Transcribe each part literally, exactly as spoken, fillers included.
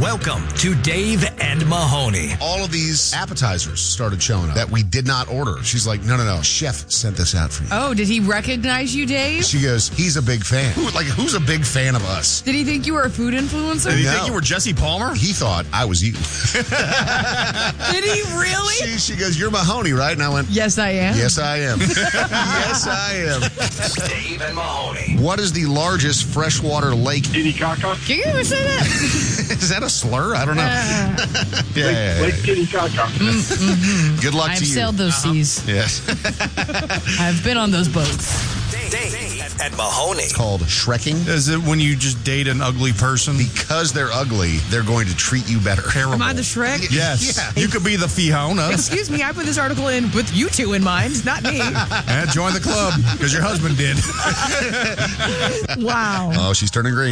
Welcome to Dave and Mahoney. All of these appetizers started showing up that we did not order. She's like, no, no, no. Chef sent this out for you. Oh, did he recognize you, Dave? She goes, he's a big fan. Who, like, who's a big fan of us? Did he think you were a food influencer? Did he No. think you were Jesse Palmer? He thought I was you. Did he really? She, she goes, you're Mahoney, right? And I went, Yes, I am. yes, I am. Yes, I am. Dave and Mahoney. What is the largest freshwater lake? Titicaca. Can you ever say that? Is that a slur? I don't know. Uh, yeah, yeah, yeah. Lake Titicaca. Good luck I've to you. sailed those seas. Yes. I've been on those boats. Dave, Dave and Mahoney. It's called shrekking. Is it when you just date an ugly person? Because they're ugly, they're going to treat you better. Am I the Shrek? Yes. Yeah. You could be the Fiona. Excuse me, I put this article in with you two in mind, not me. And join the club because your husband did. Wow. Oh, she's turning green.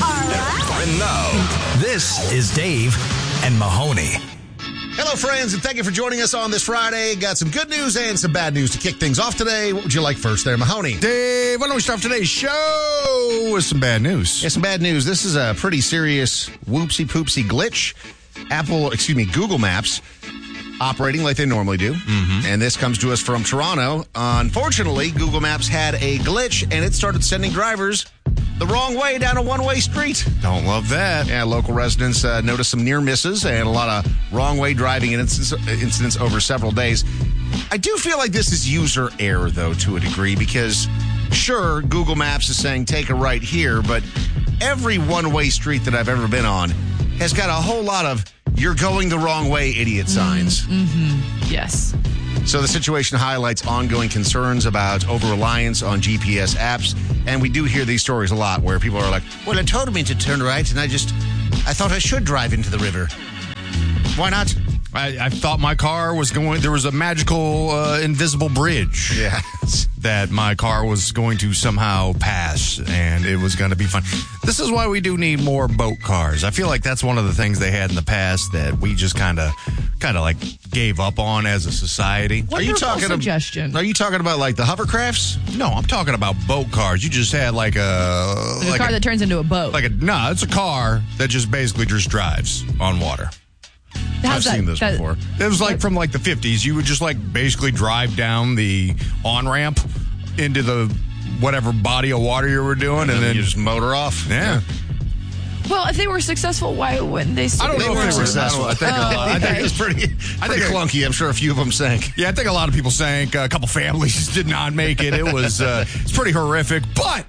And now, this is Dave and Mahoney. Hello, friends, and thank you for joining us on this Friday. Got some good news and some bad news to kick things off today. What would you like first there, Mahoney? Dave, why don't we start today's show with some bad news? Yeah, some bad news. This is a pretty serious whoopsie-poopsie glitch. Apple, excuse me, Google Maps operating like they normally do. Mm-hmm. And this comes to us from Toronto. Unfortunately, Google Maps had a glitch, and it started sending drivers the wrong way down a one-way street. Don't love that. Yeah, local residents uh, noticed some near misses and a lot of wrong-way driving incidents, incidents over several days. I do feel like this is user error, though, to a degree, because sure, Google Maps is saying take a right here, but every one-way street that I've ever been on has got a whole lot of you're going the wrong way, idiot signs. Mm-hmm. Yes. So the situation highlights ongoing concerns about over-reliance on G P S apps. And we do hear these stories a lot where people are like, well, it told me to turn right, and I just, I thought I should drive into the river. Why not? I, I thought my car was going, there was a magical uh, invisible bridge. Yeah. That my car was going to somehow pass, and it was going to be fun. This is why we do need more boat cars. I feel like that's one of the things they had in the past that we just kind of, kind of like gave up on as a society. Wonderful Are you talking suggestion. About, are you talking about like the hovercrafts? No, I'm talking about boat cars. You just had like a Like a car that turns into a boat. like a no, it's a car that just basically just drives on water. How's I've that- seen this that- before. It was like from like the fifties. You would just like basically drive down the on ramp into the whatever body of water you were doing, and, And then then you just motor off. yeah. Well, if they were successful, why wouldn't they? I don't They know if were they were successful. I think, a lot, I I think think it was pretty, I pretty think- clunky. I'm sure a few of them sank. yeah, I think a lot of people sank. A couple families did not make it. It was uh, it's pretty horrific, but.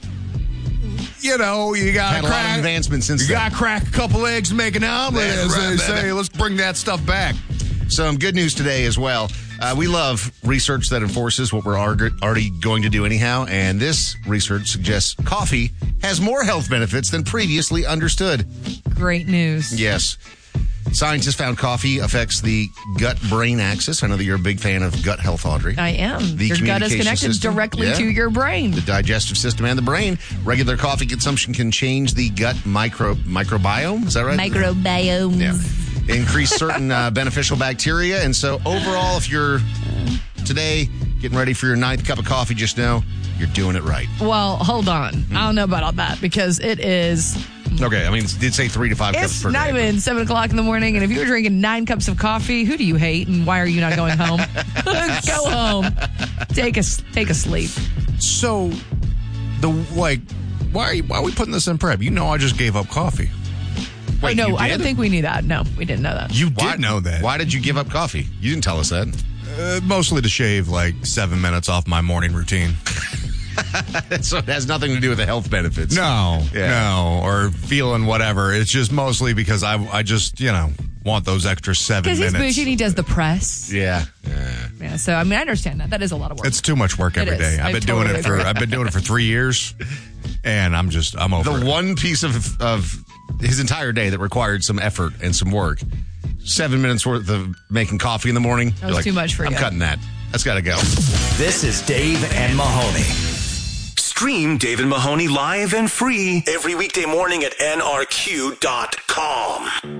You know, you got Had to a lot of crack. advancement since You then. got to crack a couple eggs to make an omelet, That's as right, they say. baby. Let's bring that stuff back. Some good news today as well. Uh, we love research that enforces what we're arg- already going to do anyhow, and this research suggests coffee has more health benefits than previously understood. Great news. Yes. Scientists found coffee affects the gut-brain axis. I know that you're a big fan of gut health, Audrey. I am. The Your gut is communication connected system. directly Yeah. to your brain. The digestive system and the brain. Regular coffee consumption can change the gut micro microbiome. Is that right? Microbiomes. Yeah. Increase certain uh, beneficial bacteria. And so overall, if you're today getting ready for your ninth cup of coffee, just know you're doing it right. Well, hold on. I don't know about all that because it is. Okay, I mean, it did say three to five cups It's per not day. even seven o'clock in the morning, and if you were drinking nine cups of coffee, who do you hate, and why are you not going home? Go home. Take a take a sleep. So, the like, why are, you, why are we putting this in prep? You know, I just gave up coffee. Wait, no, you I did? don't think we knew that. No, we didn't know that. You Why- did know that. Why did you give up coffee? You didn't tell us that. Uh, mostly to shave like seven minutes off my morning routine. So it has nothing to do with the health benefits. No, Yeah. no, or feeling whatever. It's just mostly because I, I just, you know, want those extra seven Because he's minutes. bougie and he does the press. Yeah. yeah. Yeah, so I mean, I understand that. That is a lot of work. It's too much work every It day. is. I've I been doing totally it for agree. I've been doing it for three years, and I'm just I'm over The it. one piece of of his entire day that required some effort and some work, seven minutes worth of making coffee in the morning. That was You're like, too much for I'm you. cutting that. That's got to go. This is Dave and Mahoney. Stream Dave and Mahoney live and free every weekday morning at N R Q dot com.